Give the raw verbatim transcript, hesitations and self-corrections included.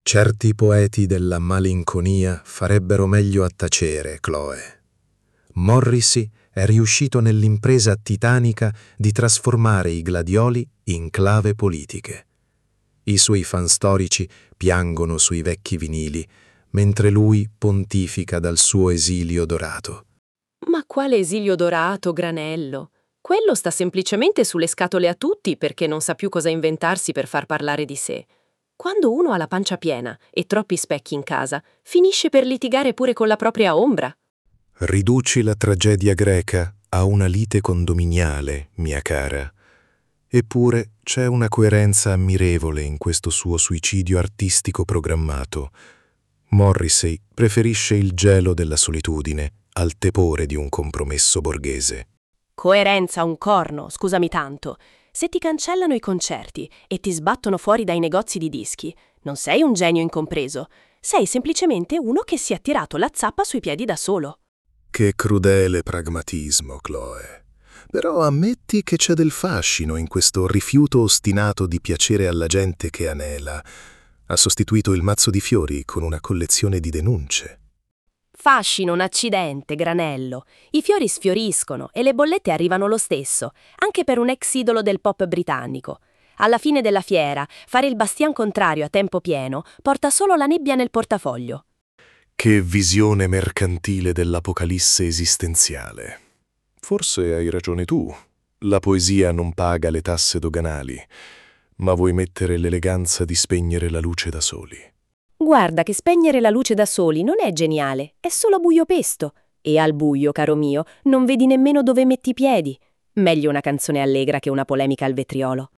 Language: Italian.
Certi poeti della malinconia farebbero meglio a tacere, Chloe. Morrissey è riuscito nell'impresa titanica di trasformare i gladioli in clave politiche. I suoi fan storici piangono sui vecchi vinili, mentre lui pontifica dal suo esilio dorato. Ma quale esilio dorato, Granello? Quello sta semplicemente sulle scatole a tutti perché non sa più cosa inventarsi per far parlare di sé. Quando uno ha la pancia piena e troppi specchi in casa, finisce per litigare pure con la propria ombra. Riduci la tragedia greca a una lite condominiale, mia cara. Eppure c'è una coerenza ammirevole in questo suo suicidio artistico programmato. Morrissey preferisce il gelo della solitudine al tepore di un compromesso borghese. Coerenza un corno, scusami tanto. Se ti cancellano i concerti e ti sbattono fuori dai negozi di dischi, non sei un genio incompreso. Sei semplicemente uno che si è tirato la zappa sui piedi da solo. Che crudele pragmatismo, Chloe. Però ammetti che c'è del fascino in questo rifiuto ostinato di piacere alla gente che anela. Ha sostituito il mazzo di fiori con una collezione di denunce. Fascino un accidente, Granello. I fiori sfioriscono e le bollette arrivano lo stesso, anche per un ex idolo del pop britannico. Alla fine della fiera, fare il bastian contrario a tempo pieno porta solo la nebbia nel portafoglio. Che visione mercantile dell'apocalisse esistenziale. Forse hai ragione tu. La poesia non paga le tasse doganali, ma vuoi mettere l'eleganza di spegnere la luce da soli. Guarda che spegnere la luce da soli non è geniale, è solo buio pesto. E al buio, caro mio, non vedi nemmeno dove metti i piedi. Meglio una canzone allegra che una polemica al vetriolo.